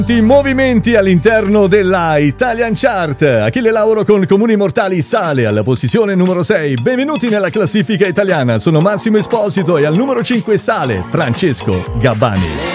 Movimenti all'interno della Italian Chart. Achille Lauro con Comuni Mortali sale alla posizione numero 6. Benvenuti nella classifica italiana. Sono Massimo Esposito e al numero 5 sale Francesco Gabbani.